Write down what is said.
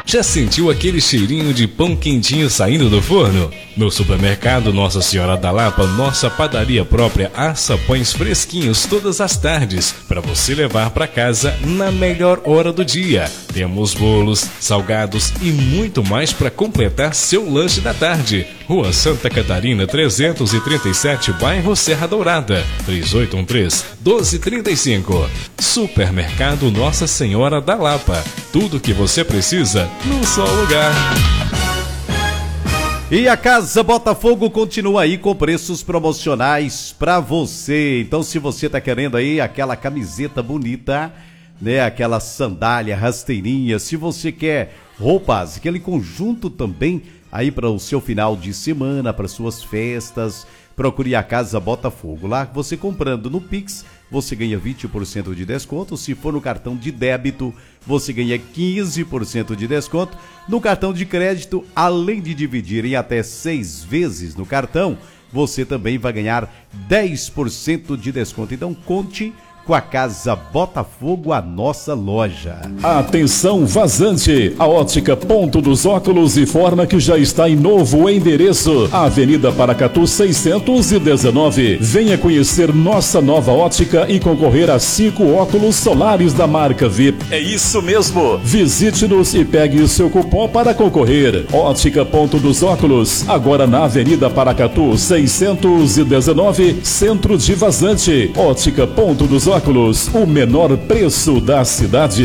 Já sentiu aquele cheirinho de pão quentinho saindo do forno? No supermercado Nossa Senhora da Lapa, nossa padaria própria assa pães fresquinhos todas as tardes para você levar para casa na melhor hora do dia. Temos bolos, salgados e muito mais para completar seu lanche da tarde. Rua Santa Catarina 337, bairro Serra Dourada, 3813-1235. Supermercado Nossa Senhora da Lapa. Tudo que você precisa num só lugar. E a Casa Botafogo continua aí com preços promocionais para você. Então, se você tá querendo aí aquela camiseta bonita, né, aquela sandália rasteirinha, se você quer roupas, aquele conjunto também aí para o seu final de semana, para suas festas, procure a Casa Botafogo. Lá você comprando no Pix, você ganha 20% de desconto. Se for no cartão de débito, você ganha 15% de desconto. No cartão de crédito, além de dividir em até 6 vezes no cartão, você também vai ganhar 10% de desconto. Então conte com a Casa Botafogo, a nossa loja. Atenção Vazante, a ótica Ponto dos Óculos informa que já está em novo endereço, Avenida Paracatu 619. Venha conhecer nossa nova ótica e concorrer a 5 óculos solares da marca VIP. É isso mesmo! Visite-nos e pegue o seu cupom para concorrer. Ótica Ponto dos Óculos, agora na Avenida Paracatu 619, centro de Vazante. Ótica Ponto dos Óculos, o menor preço da cidade.